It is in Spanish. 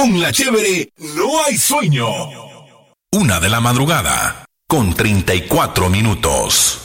Con la chévere no hay sueño. 1:00 a.m, con 34 minutos.